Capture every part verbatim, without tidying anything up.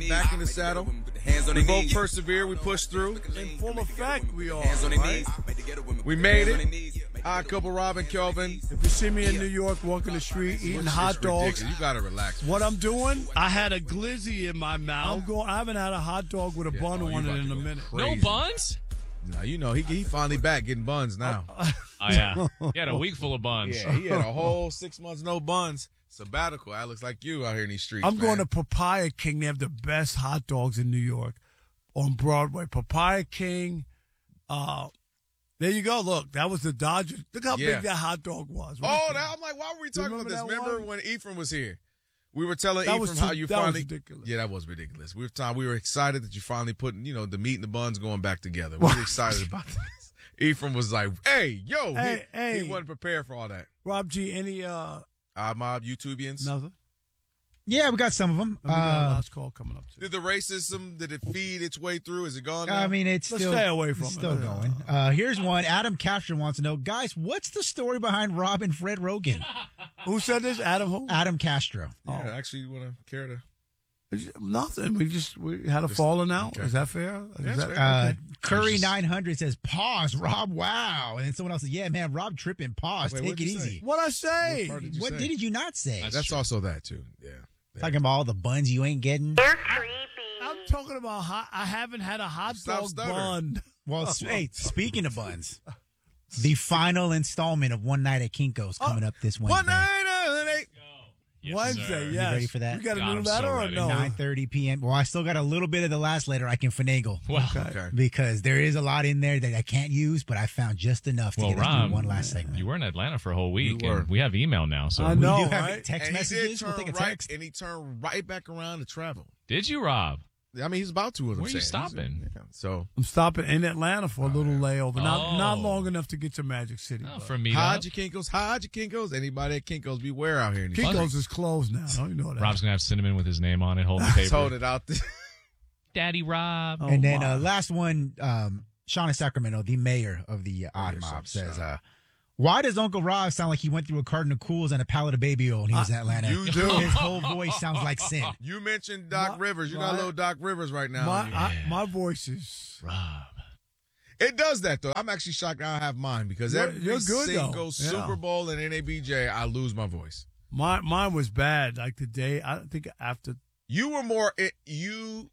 back in the saddle. We both persevere. We push through. In full effect, we are. Right? We made it. Odd Couple, Rob and Kelvin. If you see me in New York walking the street eating It's hot dogs, ridiculous. You gotta relax. what I'm doing, I had a glizzy in my mouth. I'm going. I haven't had a hot dog with a Yeah, bun oh, you on about it to in a go minute. crazy. No buns? No, you know he he finally back getting buns now. Oh, yeah. He had a week full of buns. Yeah, he had a whole six months no buns. Sabbatical. That looks like you out here in these streets. I'm going man. to Papaya King. They have the best hot dogs in New York on Broadway. Papaya King. Uh, there you go. Look, that was the Dodgers. Look how Yeah. big that hot dog was. What do you Oh, think? that, I'm like, why were we talking about remember this? that Remember one? when Ephraim was here? We were telling That Ephraim was how too- you that was finally. ridiculous. Yeah, that was ridiculous. We were time. We were excited that you finally put, you know, the meat and the buns going back together. We were excited about this. Ephraim was like, "Hey, yo, Hey, he, hey. he wasn't prepared for all that." Rob G, any uh, Uh, mob YouTubians. nothing? Yeah, we got some of them. We got a Uh, last call coming up too. Did the racism? Did it feed its way through? Is it gone? Now? I mean, it's Let's still, stay away from it's it. still going. Uh, here's one. Adam Castro wants to know, guys, what's the story behind Rob and Fred Rogan? Who said this? Adam who? Adam Castro. yeah, actually, you want to care to? Nothing. We just we had a falling out. okay. Is that fair? Is That's that, fair. Uh, okay. Curry nine hundred says, pause, Rob, wow. And then someone else says, yeah, man, Rob tripping, pause, Wait, take what'd it you say? easy. What I say? What part did you What say? did you not say? That's That's true. also that too. Yeah. yeah. Talking about all the buns you ain't getting. I'm talking about hot. I haven't had a hot Stop dog stuttering. bun. Well, s- hey, speaking of buns, the final installment of One Night at Kinko's coming up this Wednesday. One night, uh, they- Yes, Wednesday, sir. yes. ready for that? You got a God, new I'm so letter or ready. no? nine thirty p.m. Well, I still got a little bit of the last letter I can finagle. Well, Okay. Because there is a lot in there that I can't use, but I found just enough to well, get us Rob, through one last segment. you were in Atlanta for a whole week, You were. and we have email now. So I We know, do have right? text And he did messages. turn We'll take a right, text. and he turned right back around to travel. Did you, Rob? I mean, he's about to. What I'm Where you saying. He's- stopping? yeah, So, I'm stopping in Atlanta for a little layover. Not Oh. not long enough to get to Magic City. Oh, but for me. hide your Kinkos, hide your Kinkos. Anybody at Kinkos, beware out here. In these Kinko's is closed now. Don't you know that? Rob's gonna have cinnamon with his name on it, holding the streets. paper. Hold it out there. Daddy Rob. Oh, and then my. uh, last one, um, Sean in Sacramento, the mayor of the uh, Odd Mayor Mob, Sean. says, uh, why does Uncle Rob sound like he went through a carton of Cools and a pallet of Baby Oil when he was in Atlanta? you do. His whole voice sounds like sin. You mentioned Doc My- Rivers. You got a my- little Doc Rivers right now. my on you. I, my voice is. Rob. It does that though. I'm actually shocked I have mine because You're- every you're good, though. single Yeah. Super Bowl and N A B J, I lose my voice. My mine was bad. Like the day I think after. You were more it, you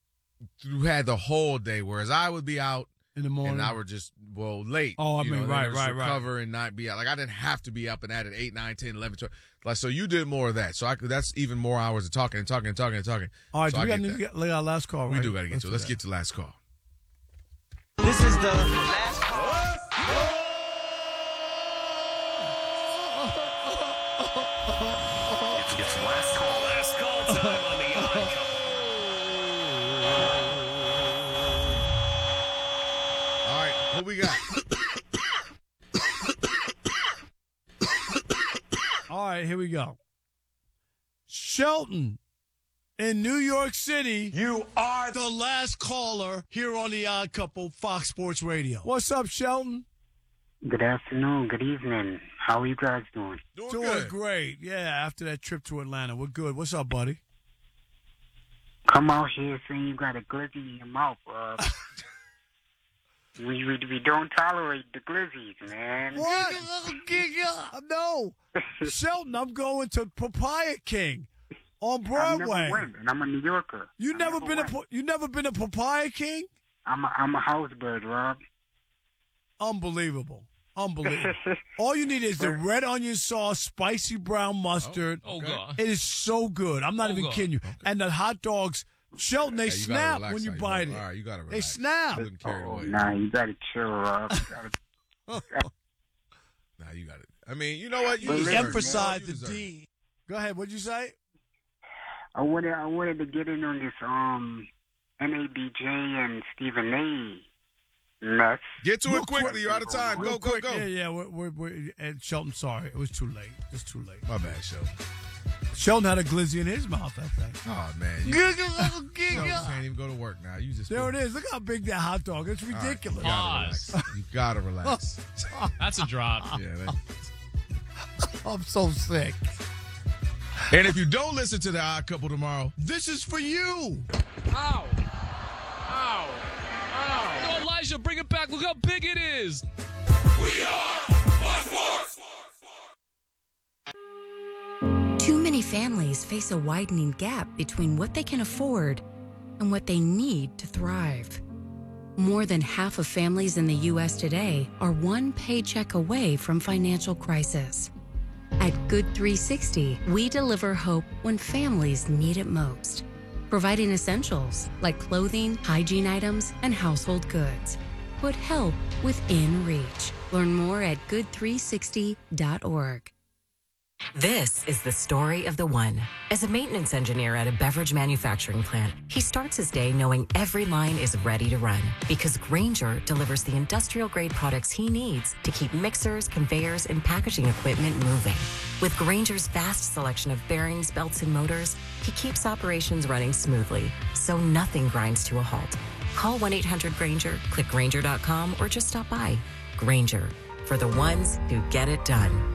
you had the whole day, whereas I would be out In the morning. and I were just well late. Oh, I you mean, know, then right, just right, right. recover and not be out. Like I didn't have to be up and at it eight, nine, ten, eleven, twelve. Like so, you did more of that. So I could. That's even more hours of talking and talking and talking and talking. All right, so do I we got get to that. get like our last call, right? We do got to get to it. do Let's that. get to last call. This is the last call. It's, it's last call. Last call time on the Odd Couple. All right, what we got? All right, here we go. Shelton in New York City. You are The last caller here on the Odd Couple, Fox Sports Radio. What's up, Shelton? Good afternoon. Good evening. How are you guys doing? Doing, Doing good. great. Yeah, after that trip to Atlanta. We're good. What's up, buddy? Come out here saying you got a glizzy in your mouth. Uh, we, we we don't tolerate the glizzies, man. What? No. Shelton, I'm going to Papaya King on I've Broadway. never went, and I'm a New Yorker. You I never been a went. Pa- you never been a Papaya King? I'm a, I'm a housebird, Rob. Unbelievable. Unbelievable. All you need is the red onion sauce, spicy brown mustard. Oh, God. It is so good. I'm not Oh, even God. kidding you. And the hot dogs, Shelton, they Hey, you gotta snap relax when you now. bite All it. right, you gotta They relax. snap. You wouldn't carry it Oh, away. nah, you gotta chill, Rob. You gotta- Nah, you got it. I mean, you know what? You But deserve it. Emphasize You the deserve it. D. Go ahead. What'd you say? I wanted I wanted to get in on this um N A B J and Stephen A. mess. Get to Real it quickly. quick. You're out of time. Real Go, go, quick. go. Yeah, yeah. We're, we're, we're, and Shelton, sorry. It was too late. It's too late. My bad, show. Shelton had a glizzy in his mouth, I think. Oh man, you, you know, can't even go to work now. You just There it is. Look how big that hot dog is. It's All right, ridiculous. you gotta Pause. relax. You gotta relax. That's a drop. yeah, that, I'm so sick. And if you don't listen to the Odd Couple tomorrow, This is for you. Ow! Ow! Ow! No, Elijah, bring it back. Look how big it is. Too many families face a widening gap between what they can afford and what they need to thrive. More than half of families in the U S today are one paycheck away from financial crisis. At Good three sixty, we deliver hope when families need it most, providing essentials like clothing, hygiene items, and household goods. Put help within reach. Learn more at good three sixty dot org. This is the story of the one. As a maintenance engineer at a beverage manufacturing plant, he starts his day knowing every line is ready to run because Grainger delivers the industrial-grade products he needs to keep mixers, conveyors, and packaging equipment moving. With Grainger's vast selection of bearings, belts, and motors, he keeps operations running smoothly, so nothing grinds to a halt. Call one eight hundred Grainger, click Grainger dot com, or just stop by. Grainger, for the ones who get it done.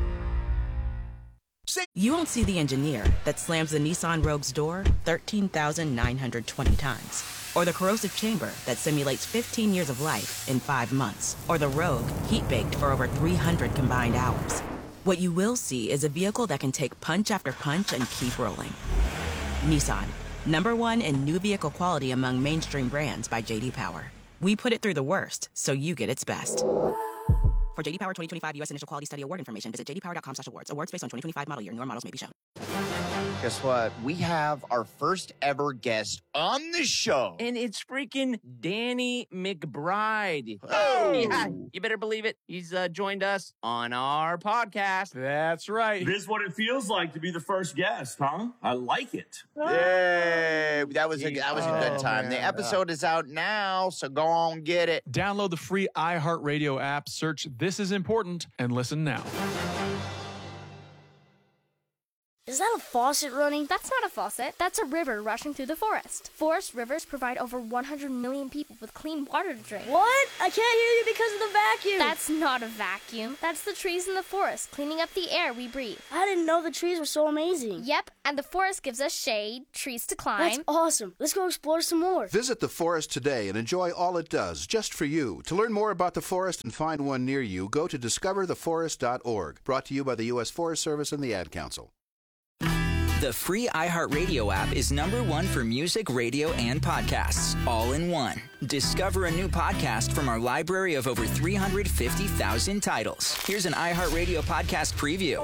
You won't see the engineer that slams the Nissan Rogue's door thirteen thousand nine hundred twenty times. Or the corrosive chamber that simulates fifteen years of life in five months. Or the Rogue heat-baked for over three hundred combined hours. What you will see is a vehicle that can take punch after punch and keep rolling. Nissan, number one in new vehicle quality among mainstream brands by J D Power. We put it through the worst, so you get its best. For J D Power twenty twenty-five U S Initial Quality Study Award information, visit j d power dot com slash awards. Awards based on twenty twenty-five model year. Newer models may be shown. Guess what? We have our first ever guest on the show. And it's freaking Danny McBride. Oh! Yeah, you better believe it. He's uh, joined us on our podcast. That's right. This is what it feels like to be the first guest, huh? I like it. Yay! That was a, that was a good Oh, time. man. The episode is out now, so go on get it. Download the free iHeartRadio app, search This Is Important, and listen now. Is that a faucet running? That's not a faucet. That's a river rushing through the forest. Forest rivers provide over one hundred million people with clean water to drink. What? I can't hear you because of the vacuum. That's not a vacuum. That's the trees in the forest cleaning up the air we breathe. I didn't know the trees were so amazing. Yep, and the forest gives us shade, trees to climb. That's awesome. Let's go explore some more. Visit the forest today and enjoy all it does, just for you. To learn more about the forest and find one near you, go to discover the forest dot org. Brought to you by the U S Forest Service and the Ad Council. The free iHeartRadio app is number one for music, radio, and podcasts, all in one. Discover a new podcast from our library of over three hundred fifty thousand titles. Here's an iHeartRadio podcast preview.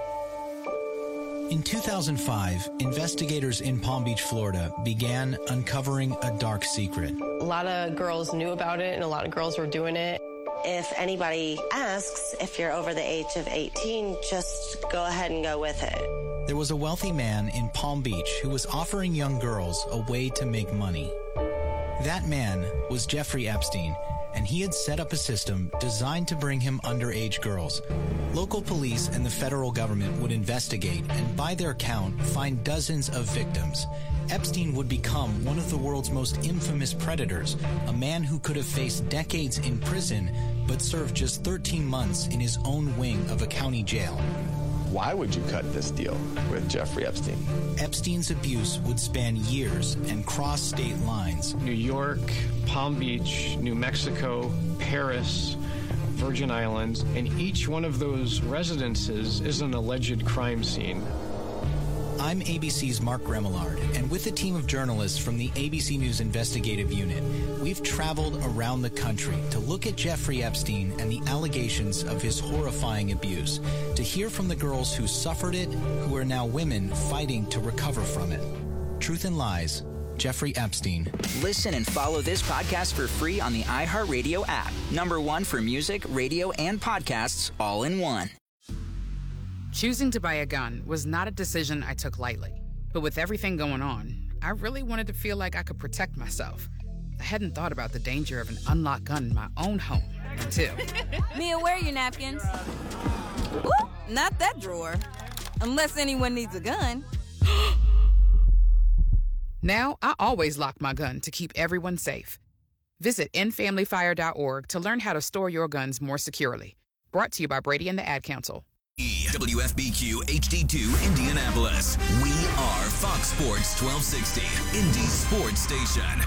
In two thousand five, investigators in Palm Beach, Florida, began uncovering a dark secret. A lot of girls knew about it, and a lot of girls were doing it. If anybody asks if you're over the age of eighteen, just go ahead and go with it. There was a wealthy man in Palm Beach who was offering young girls a way to make money. That man was Jeffrey Epstein, and he had set up a system designed to bring him underage girls. Local police and the federal government would investigate and, by their count, find dozens of victims. Epstein would become one of the world's most infamous predators, a man who could have faced decades in prison but served just thirteen months in his own wing of a county jail. Why would you cut this deal with Jeffrey Epstein? Epstein's abuse would span years and cross state lines. New York, Palm Beach, New Mexico, Paris, Virgin Islands, and each one of those residences is an alleged crime scene. I'm A B C's Mark Remillard, and with a team of journalists from the A B C News Investigative Unit, we've traveled around the country to look at Jeffrey Epstein and the allegations of his horrifying abuse, to hear from the girls who suffered it, who are now women fighting to recover from it. Truth and Lies, Jeffrey Epstein. Listen and follow this podcast for free on the iHeartRadio app. Number one for music, radio, and podcasts, all in one. Choosing to buy a gun was not a decision I took lightly. But with everything going on, I really wanted to feel like I could protect myself. I hadn't thought about the danger of an unlocked gun in my own home until... Mia, where are your napkins? Woo, not that drawer. Unless anyone needs a gun. Now, I always lock my gun to keep everyone safe. Visit end family fire dot org to learn how to store your guns more securely. Brought to you by Brady and the Ad Council. W F B Q H D two Indianapolis. We are Fox Sports twelve sixty, Indy Sports Station.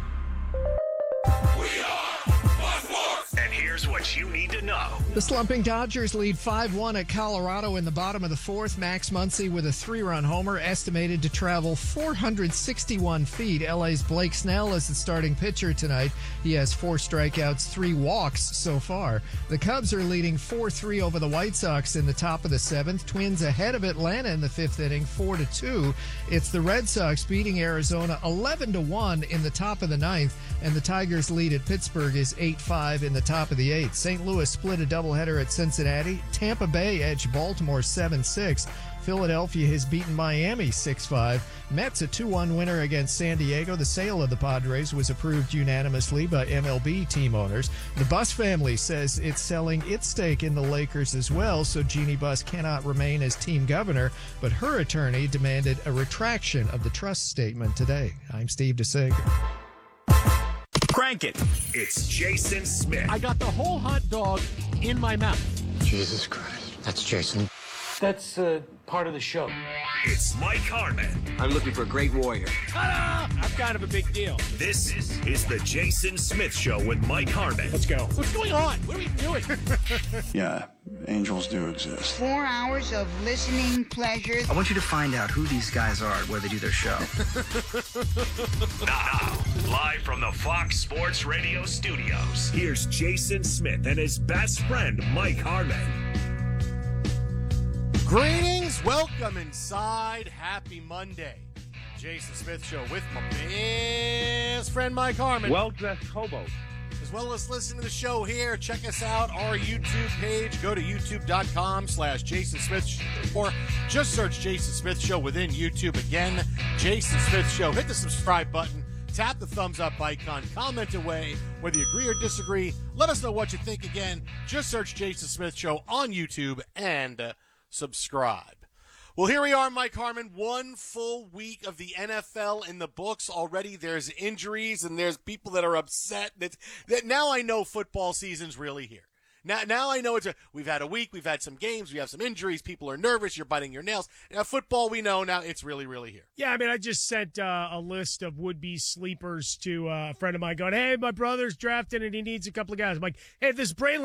We are Fox Sports. And here's what you need to know. The slumping Dodgers lead five one at Colorado in the bottom of the fourth. Max Muncy with a three-run homer, estimated to travel four hundred sixty-one feet. L A's Blake Snell is the starting pitcher tonight. He has four strikeouts, three walks so far. The Cubs are leading four three over the White Sox in the top of the seventh. Twins ahead of Atlanta in the fifth inning, four to two. It's the Red Sox beating Arizona eleven to one in the top of the ninth, and the Tigers' lead at Pittsburgh is eight five in the top of the eighth. Saint Louis split a doubleheader at Cincinnati. Tampa Bay edged Baltimore seven six. Philadelphia has beaten Miami six five. Mets a two one winner against San Diego. The sale of the Padres was approved unanimously by M L B team owners. The Buss family says it's selling its stake in the Lakers as well, so Jeannie Buss cannot remain as team governor, but her attorney demanded a retraction of the trust statement today. I'm Steve DeSager. Crank it. It's Jason Smith. I got the whole hot dog in my mouth. Jesus Christ. That's Jason. That's uh, part of the show. It's Mike Harmon. I'm looking for a great warrior. Ta-da! I'm kind of a big deal. This is the Jason Smith Show with Mike Harmon. Let's go. What's going on? What are we doing? Yeah, angels do exist. Four hours of listening pleasure. I want you to find out who these guys are where they do their show. Now, live from the Fox Sports Radio studios, here's Jason Smith and his best friend, Mike Harmon. Greetings, welcome inside. Happy Monday. Jason Smith Show with my best friend Mike Harmon. Well-dressed hobo. As well as listen to the show here, check us out, our YouTube page. Go to youtube.com slash Jason Smith Show, or just search Jason Smith Show within YouTube. Again, Jason Smith Show. Hit the subscribe button. Tap the thumbs up icon. Comment away whether you agree or disagree. Let us know what you think. Again, just search Jason Smith Show on YouTube and uh, subscribe. Well, here we are, Mike Harmon. One full week of the N F L in the books already. There's injuries and there's people that are upset. That, that now I know football season's really here. Now, now I know it's a, we've had a week, we've had some games, we have some injuries, people are nervous, you're biting your nails. Now, football, we know now it's really, really here. Yeah, I mean, I just sent uh, a list of would-be sleepers to uh, a friend of mine going, hey, my brother's drafted and he needs a couple of guys. I'm like, hey, if this Braylon